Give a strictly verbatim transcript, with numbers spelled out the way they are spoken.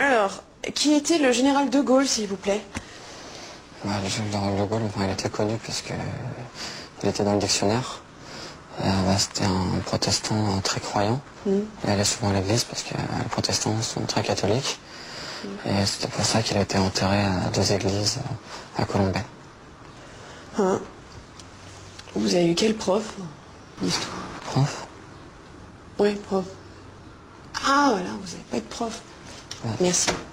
Alors, qui était le général de Gaulle, s'il vous plaît? Bah, le général de Gaulle, enfin, il était connu parce que il était dans le dictionnaire. Euh, bah, c'était un protestant très croyant. Mm. Il allait souvent à l'église parce que euh, les protestants sont très catholiques. Mm. Et c'était pour ça qu'il a été enterré à deux églises à Colombey. Hein. Vous avez eu quel prof d'histoire? Prof? Oui, prof. Ah, voilà, vous n'avez pas de prof. Ouais. Merci.